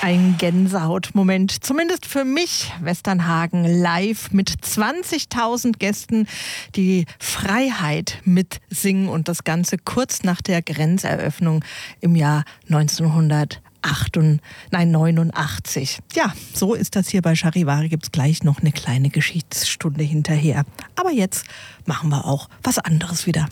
Ein Gänsehautmoment, zumindest für mich, Westernhagen live mit 20.000 Gästen, die Freiheit mitsingen und das Ganze kurz nach der Grenzeröffnung im Jahr 1989. Ja, so ist das hier bei Charivari. Gibt's gleich noch eine kleine Geschichtsstunde hinterher. Aber jetzt machen wir auch was anderes wieder.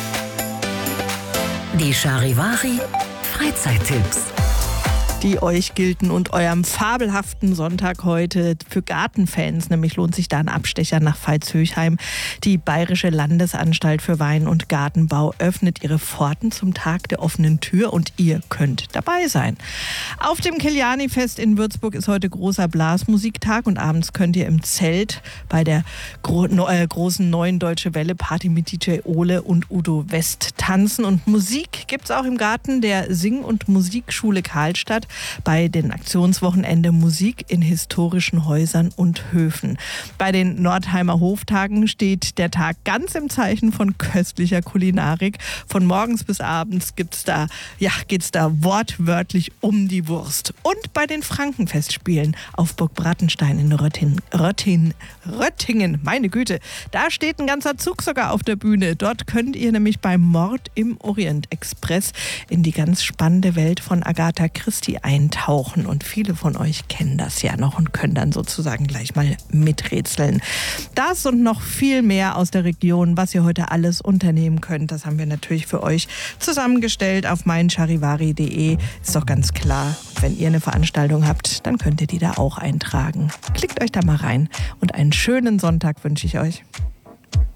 Die Charivari Freizeittipps, die euch gelten und eurem fabelhaften Sonntag heute für Gartenfans. Nämlich lohnt sich da ein Abstecher nach Veitshöchheim. Die Bayerische Landesanstalt für Wein- und Gartenbau öffnet ihre Pforten zum Tag der offenen Tür und ihr könnt dabei sein. Auf dem Kiliani-Fest in Würzburg ist heute großer Blasmusiktag und abends könnt ihr im Zelt bei der großen neuen Deutsche Welle Party mit DJ Ole und Udo West tanzen. Und Musik gibt's auch im Garten der Sing- und Musikschule Karlstadt bei den Aktionswochenende Musik in historischen Häusern und Höfen. Bei den Nordheimer Hoftagen steht der Tag ganz im Zeichen von köstlicher Kulinarik. Von morgens bis abends geht's da wortwörtlich um die Wurst. Und bei den Frankenfestspielen auf Burg Bratenstein in Röttingen, meine Güte, da steht ein ganzer Zug sogar auf der Bühne. Dort könnt ihr nämlich beim Mord im Orient Express in die ganz spannende Welt von Agatha Christie eintauchen. Und viele von euch kennen das ja noch und können dann sozusagen gleich mal miträtseln. Das und noch viel mehr aus der Region, was ihr heute alles unternehmen könnt, das haben wir natürlich für euch zusammengestellt auf meincharivari.de. Ist doch ganz klar. Und wenn ihr eine Veranstaltung habt, dann könnt ihr die da auch eintragen. Klickt euch da mal rein und einen schönen Sonntag wünsche ich euch.